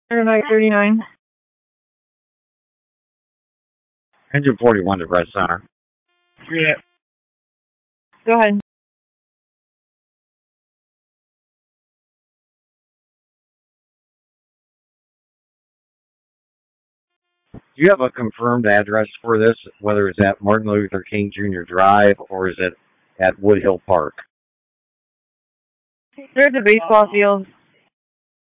Fahrenheit 39. Engine 41 to Red Center. Yeah. Go ahead. Do you have a confirmed address for this, whether it's at Martin Luther King Jr. Drive or is it at Woodhill Park? There's a baseball field